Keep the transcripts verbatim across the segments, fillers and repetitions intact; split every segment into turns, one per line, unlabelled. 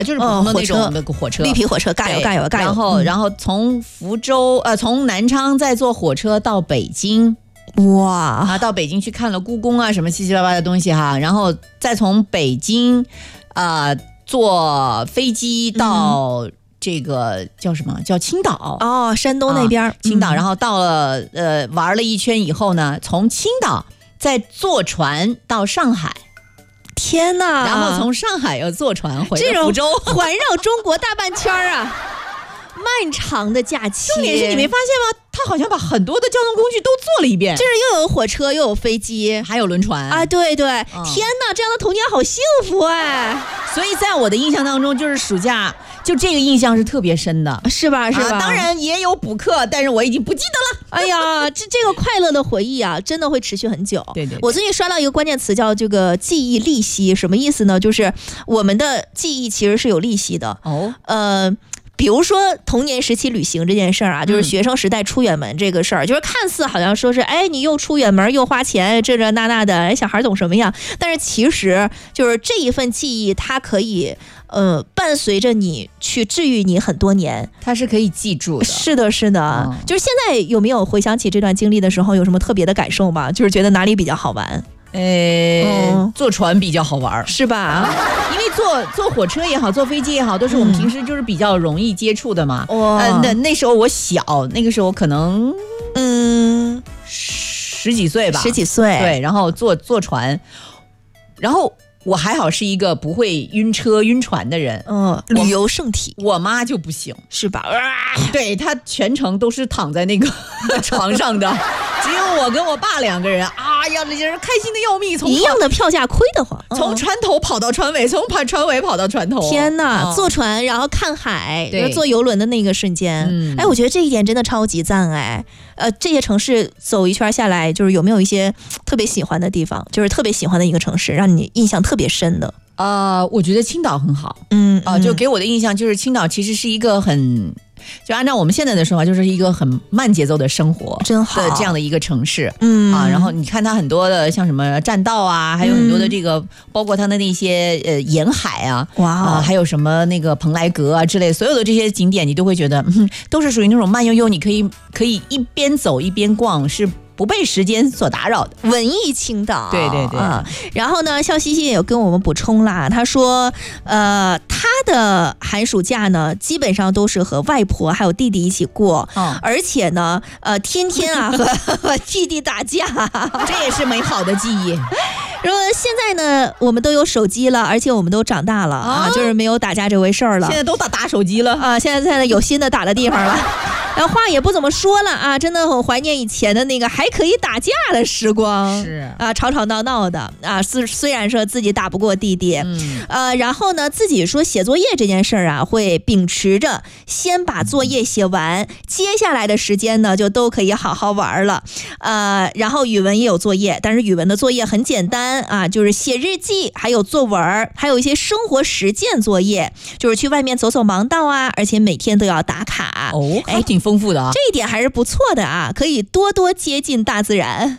就是普通的那种的火车，
绿皮火车，嘎油嘎油嘎油。
然后，嗯、然后从福州呃，从南昌再坐火车到北京。
哇
啊，到北京去看了故宫啊，什么七七八八的东西哈，然后再从北京啊、呃、坐飞机到这个叫什么叫青岛
哦，山东那边、啊、
青岛，然后到了呃玩了一圈以后呢，从青岛再坐船到上海。
天哪！
然后从上海又坐船回了福州，
环绕中国大半圈啊！漫长的假期，
重点是你没发现吗？他好像把很多的交通工具都做了一遍，
就是又有火车，又有飞机，
还有轮船
啊！对对、嗯，天哪，这样的童年好幸福哎！
所以在我的印象当中，就是暑假就这个印象是特别深的，
是吧？是吧？
啊、当然也有补课，但是我已经不记得了。
哎呀，这这个快乐的回忆啊，真的会持续很久。
对 对, 对，
我最近刷到一个关键词叫这个记忆利息，什么意思呢？就是我们的记忆其实是有利息的
哦，
呃。比如说童年时期旅行这件事儿啊，就是学生时代出远门这个事儿、嗯，就是看似好像说是哎你又出远门又花钱这这那那的，哎小孩懂什么呀？但是其实就是这一份记忆，它可以呃伴随着你去治愈你很多年，
它是可以记住的。
是的，是的、嗯，就是现在有没有回想起这段经历的时候，有什么特别的感受吗？就是觉得哪里比较好玩？
呃、嗯，坐船比较好玩，
是吧？
因为坐坐火车也好，坐飞机也好，都是我们平时就是比较容易接触的嘛。
哇、
呃，那那时候我小，那个时候可能
嗯
十几岁吧，
十几岁，
对，然后坐坐船，然后我还好是一个不会晕车晕船的人，
嗯，旅游圣体。
我妈就不行，
是吧？
对，她全程都是躺在那个床上的，只有我跟我爸两个人，哎呀，这人开心的要命，从
一样的票价亏得慌，
从船头跑到船尾，从船尾跑到船头。
天哪！哦、坐船然后看海，
对，
坐游轮的那个瞬间，嗯，哎，我觉得这一点真的超级赞哎。呃，这些城市走一圈下来，就是有没有一些特别喜欢的地方，就是特别喜欢的一个城市，让你印象特别深的？
呃，我觉得青岛很好，
嗯
啊、呃，就给我的印象就是青岛其实是一个很。就按照我们现在的说法，就是一个很慢节奏的生活，
真好
的这样的一个城市，
嗯
啊，然后你看它很多的像什么栈道啊，还有很多的这个，嗯、包括它的那些呃沿海啊，
哇、
啊，还有什么那个蓬莱阁啊之类，所有的这些景点，你都会觉得，嗯，都是属于那种慢悠悠，你可以可以一边走一边逛，是不被时间所打扰的
文艺青岛。
对对对、
啊、然后呢，笑嘻嘻也有跟我们补充啦，他说呃他的寒暑假呢基本上都是和外婆还有弟弟一起过、哦、而且呢呃天天啊和和弟弟打架
这也是美好的记忆。
然后现在呢我们都有手机了，而且我们都长大了 啊, 啊就是没有打架这回事儿了，
现在都打打手机了
啊，现在现在有新的打的地方了然后话也不怎么说了啊，真的很怀念以前的那个还可以打架的时光，
是
啊，吵吵闹闹的啊，虽虽然说自己打不过弟弟，
嗯，
呃，然后呢，自己说写作业这件事儿啊，会秉持着先把作业写完，接下来的时间呢就都可以好好玩了，呃，然后语文也有作业，但是语文的作业很简单啊，就是写日记，还有作文，还有一些生活实践作业，就是去外面走走盲道啊，而且每天都要打卡，
哦，还挺丰富的啊，
这一点还是不错的啊，可以多多接近大自然。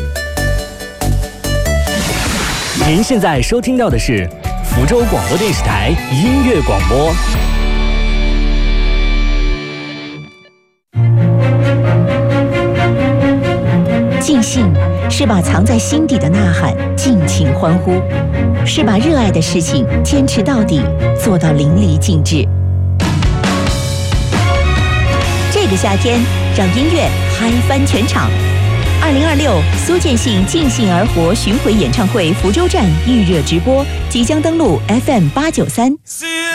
您现在收听到的是福州广播电视台音乐广播。
尽兴是把藏在心底的呐喊尽情欢呼，是把热爱的事情坚持到底，做到淋漓尽致。这个夏天，让音乐嗨翻全场。二零二六苏建信尽兴而活巡回演唱会福州站预热直播即将登陆 F M 八九三。